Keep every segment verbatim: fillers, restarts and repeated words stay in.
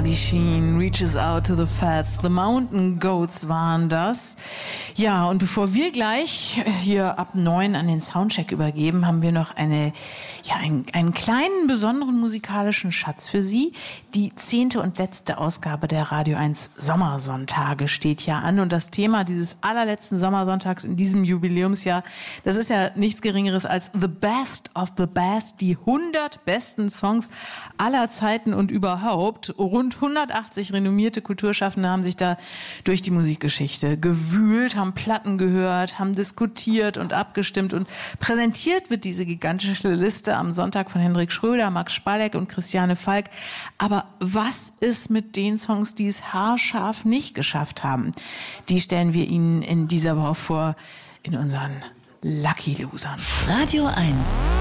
Charlie Sheen, Reaches Out to the Fats, The Mountain Goats waren das. Ja, und bevor wir gleich hier ab neun an den Soundcheck übergeben, haben wir noch eine, ja, einen, einen kleinen, besonderen musikalischen Schatz für Sie. Die zehnte und letzte Ausgabe der Radio eins Sommersonntage steht ja an. Und das Thema dieses allerletzten Sommersonntags in diesem Jubiläumsjahr, das ist ja nichts Geringeres als The Best of the Best, die hundert besten Songs aller Zeiten und überhaupt. Rund hundertachtzig renommierte Kulturschaffende haben sich da durch die Musikgeschichte gewühlt, haben Platten gehört, haben diskutiert und abgestimmt. Und präsentiert wird diese gigantische Liste am Sonntag von Hendrik Schröder, Max Spalek und Christiane Falk. Aber was ist mit den Songs, die es haarscharf nicht geschafft haben? Die stellen wir Ihnen in dieser Woche vor in unseren Lucky Losern. Radio eins.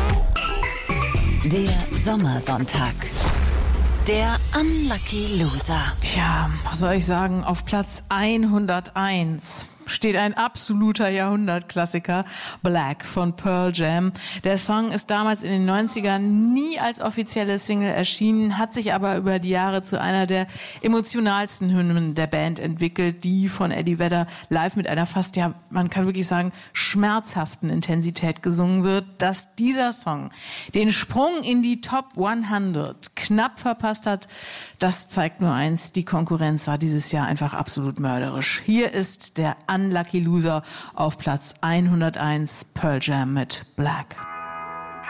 Der Sommersonntag. Der Unlucky Loser. Tja, was soll ich sagen? Auf Platz hunderteins steht ein absoluter Jahrhundertklassiker, Black von Pearl Jam. Der Song ist damals in den neunzigern nie als offizielle Single erschienen, hat sich aber über die Jahre zu einer der emotionalsten Hymnen der Band entwickelt, die von Eddie Vedder live mit einer fast, ja, man kann wirklich sagen, schmerzhaften Intensität gesungen wird. Dass dieser Song den Sprung in die Top hundert knapp verpasst hat, das zeigt nur eins: die Konkurrenz war dieses Jahr einfach absolut mörderisch. Hier ist der Unlucky Loser auf Platz hunderteins, Pearl Jam mit Black.